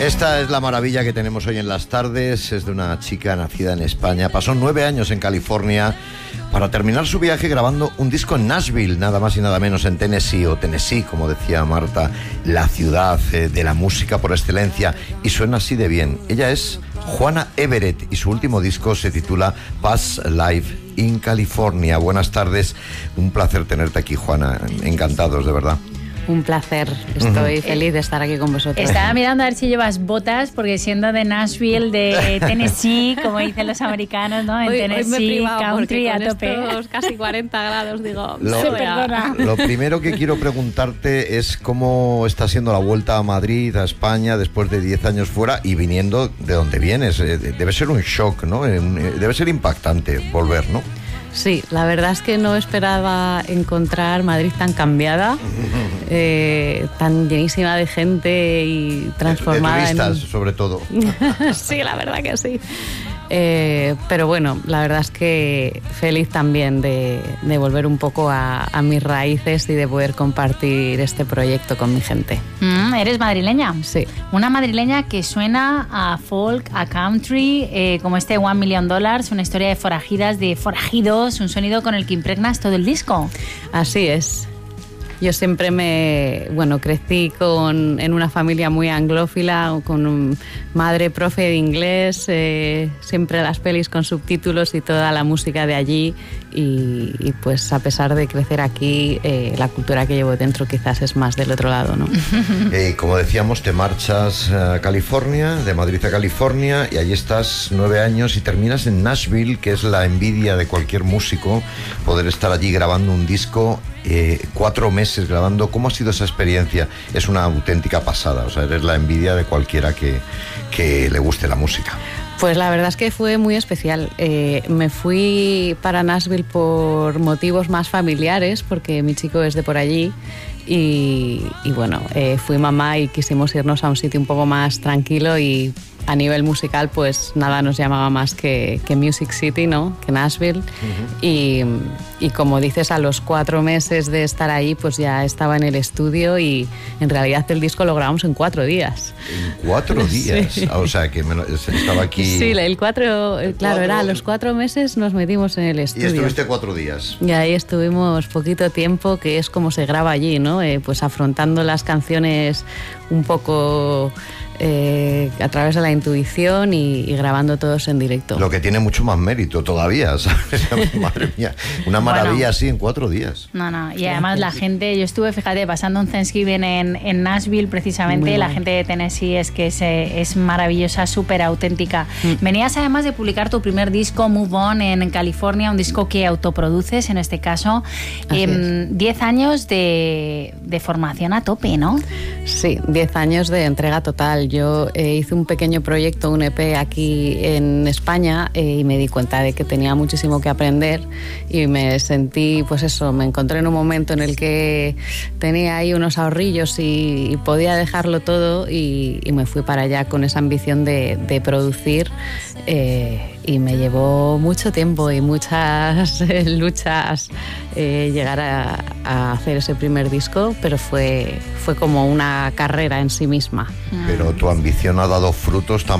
Esta es la maravilla que tenemos hoy en las tardes. Es de una chica nacida en España. Pasó 9 años en California para terminar su viaje grabando un disco en Nashville, nada más y nada menos, en Tennessee, o Tennessee, como decía Marta, la ciudad de la música por excelencia. Y suena así de bien. Ella es Juana Everett y su último disco se titula Past Life in California. Buenas tardes. Un placer tenerte aquí, Juana. Encantados, de verdad. Un placer, estoy feliz de estar aquí con vosotros. Estaba mirando a ver si llevas botas, porque siendo de Nashville, de Tennessee, como dicen los americanos, ¿no? En Tennessee, country a tope. Casi 40 grados, digo, Lo primero que quiero preguntarte es cómo está siendo la vuelta a Madrid, a España, después de 10 años fuera y viniendo de donde vienes. Debe ser un shock, ¿no? Debe ser impactante volver, ¿no? Sí, la verdad es que no esperaba encontrar Madrid tan cambiada, tan llenísima de gente y transformada de turistas, sobre todo. Sí, la verdad que sí. Pero bueno, la verdad es que feliz también de volver un poco a mis raíces y de poder compartir este proyecto con mi gente. ¿Eres madrileña? Sí. Una madrileña que suena a folk, a country, como este $1 Million, una historia de forajidas, de forajidos, un sonido con el que impregnas todo el disco. Así es. Yo siempre crecí en una familia muy anglófila, con madre profe de inglés, siempre las pelis con subtítulos y toda la música de allí. Y pues a pesar de crecer aquí, la cultura que llevo dentro quizás es más del otro lado, ¿no? Como decíamos, te marchas a California, de Madrid a California, y allí estás 9 años y terminas en Nashville, que es la envidia de cualquier músico, poder estar allí grabando un disco. 4 meses grabando. ¿Cómo ha sido esa experiencia? Es una auténtica pasada, o sea, eres la envidia de cualquiera que le guste la música. Pues la verdad es que fue muy especial. Me fui para Nashville por motivos más familiares, porque mi chico es de por allí. Y bueno, fui mamá y quisimos irnos a un sitio un poco más tranquilo, y a nivel musical pues nada nos llamaba más que Music City, ¿no? Que Nashville. Y como dices, a los 4 meses de estar ahí pues ya estaba en el estudio, y en realidad el disco lo grabamos en 4 días. ¿En 4 días? Sí. O sea, que estaba aquí... Sí, era a los 4 meses nos metimos en el estudio. Y estuviste 4 días. Y ahí estuvimos poquito tiempo, que es como se graba allí, ¿no? Pues afrontando las canciones un poco... a través de la intuición y grabando todos en directo. Lo que tiene mucho más mérito todavía, ¿sabes? Madre mía, una maravilla así en 4 días. No, y además la gente, yo estuve, fíjate, pasando un Thanksgiving en Nashville precisamente, la gente de Tennessee es maravillosa, súper auténtica. Venías además de publicar tu primer disco, Move On, en California, un disco que autoproduces en este caso. 10 años de formación a tope, ¿no? Sí, 10 años de entrega total. Yo hice un pequeño proyecto, un EP aquí en España, y me di cuenta de que tenía muchísimo que aprender, y me sentí, pues eso, me encontré en un momento en el que tenía ahí unos ahorrillos y podía dejarlo todo, y me fui para allá con esa ambición de producir, y me llevó mucho tiempo y muchas luchas llegar a hacer ese primer disco, pero fue como una carrera en sí misma. Pero tu ambición ha dado frutos tan